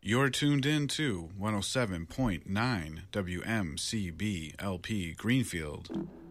You're tuned in to 107.9 WMCB LP Greenfield.